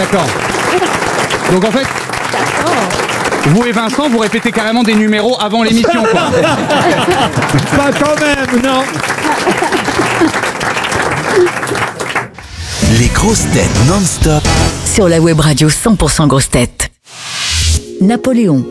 d'accord. Donc en fait, vous et Vincent, vous répétez carrément des numéros avant l'émission, quoi. Pas quand même, non. Les grosses têtes non-stop Sur la web radio 100% grosses têtes. Napoléon